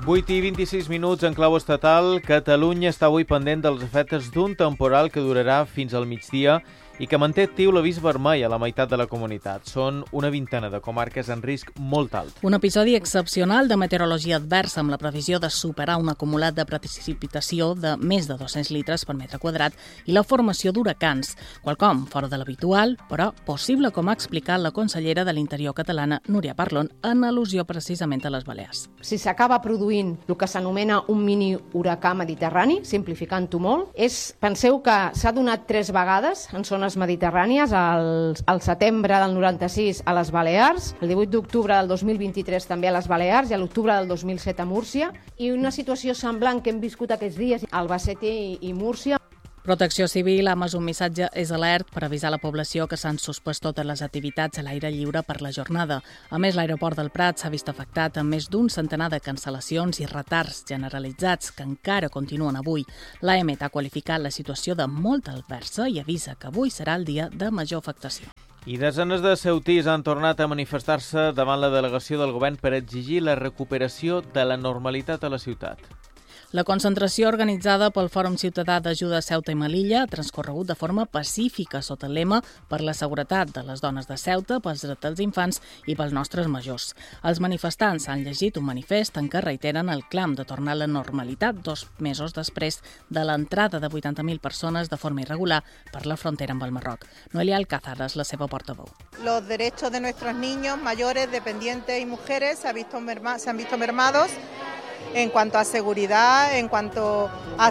8:26 en clau estatal. Catalunya està avui pendent dels efectes d'un temporal que durarà fins al migdia i que manté actiu l'avís vermell a la meitat de la comunitat. Són una vintena de comarques en risc molt alt. Un episodi excepcional de meteorologia adversa amb la previsió de superar un acumulat de precipitació de més de 200 litres per metre quadrat i la formació d'huracans, quelcom fora de l'habitual, però possible, com ha explicat la consellera de l'Interior catalana, Núria Parlon, en al·lusió precisament a les Balears. Si s'acaba produint el que s'anomena un mini huracà mediterrani, simplificant-ho molt, penseu que s'ha donat 3 vegades en zones mediterrànies, al setembre del 96 a les Balears, el 18 d'octubre del 2023 també a les Balears i a l'octubre del 2007 a Múrcia, i una situació semblant que hem viscut aquests dies a Albacete i Múrcia. Protecció Civil ha emès un missatge és alert per avisar la població que s'han suspès totes les activitats a l'aire lliure per la jornada. A més, l'aeroport del Prat s'ha vist afectat amb més d'un centenar de cancel·lacions i retards generalitzats que encara continuen avui. L'AEMET ha qualificat la situació de molt adversa i avisa que avui serà el dia de major afectació. I desenes de ceutís han tornat a manifestar-se davant la delegació del govern per exigir la recuperació de la normalitat a la ciutat. La concentració organitzada pel Fòrum Ciutadà d'Ajuda a Ceuta i Melilla ha transcorregut de forma pacífica sota el lema per la seguretat de les dones de Ceuta, pels drets dels infants i pels nostres majors. Els manifestants han llegit un manifest en què reiteren el clam de tornar a la normalitat 2 mesos després de l'entrada de 80.000 persones de forma irregular per la frontera amb el Marroc. Noelia Alcázar és la seva portaveu. Los derechos de nuestros niños, mayores, dependientes y mujeres se han visto mermados en cuanto a seguridad, en cuanto a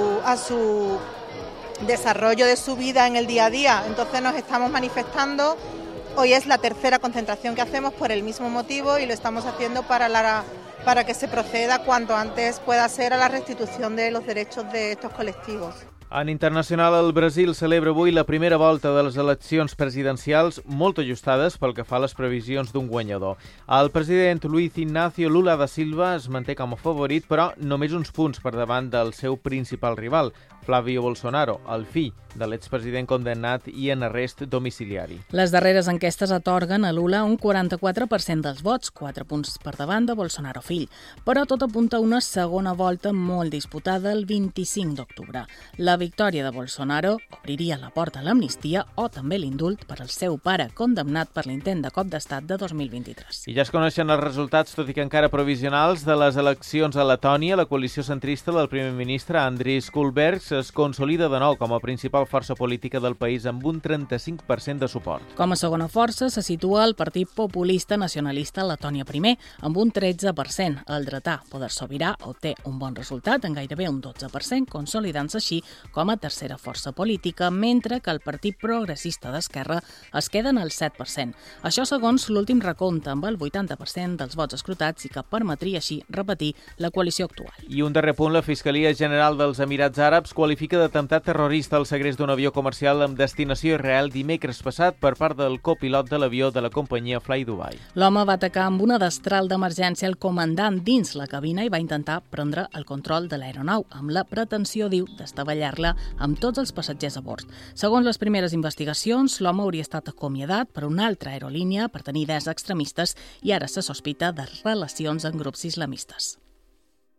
su desarrollo de su vida en el día a día. Entonces nos estamos manifestando. Hoy es la tercera concentración que hacemos por el mismo motivo y lo estamos haciendo para que se proceda cuanto antes pueda ser a la restitución de los derechos de estos colectivos. En internacional, el Brasil celebra avui la primera volta de les eleccions presidencials molt ajustades pel que fa a les previsions d'un guanyador. El president Luiz Inácio Lula da Silva es manté com a favorit, però només uns punts per davant del seu principal rival, Flávio Bolsonaro, el fill de l'expresident condemnat i en arrest domiciliari. Les darreres enquestes atorguen a Lula un 44% dels vots, 4 punts per davant de Bolsonaro fill, però tot apunta a una segona volta molt disputada el 25 d'octubre. La victòria de Bolsonaro obriria la porta a l'amnistia o també l'indult per al seu pare, condemnat per l'intent de cop d'estat de 2023. I ja es coneixen els resultats, tot i que encara provisionals, de les eleccions a Letònia. La coalició centrista del primer ministre Andris Kulbergs es consolida de nou com a principal força política del país amb un 35% de suport. Com a segona força se situa el Partit Populista Nacionalista Letònia I, amb un 13%. El dretà Poder Sobirà obté un bon resultat, en gairebé un 12%, consolidant-se així com a tercera força política, mentre que el Partit Progressista d'Esquerra es queda en el 7%. Això segons l'últim recompte, amb el 80% dels vots escrutats i que permetria així repetir la coalició actual. I un darrer punt, la Fiscalia General dels Emirats Àrabs qualifica d'atemptat terrorista el segrest d'un avió comercial amb destinació a Israel dimecres passat per part del copilot de l'avió de la companyia Fly Dubai. L'home va atacar amb una destral d'emergència el comandant dins la cabina i va intentar prendre el control de l'aeronau, amb la pretensió, diu, d'estavellar-la amb tots els passatgers a bord. Segons les primeres investigacions, l'home hauria estat acomiadat per una altra aerolínia per tenir idees extremistes i ara se sospita de relacions amb grups islamistes.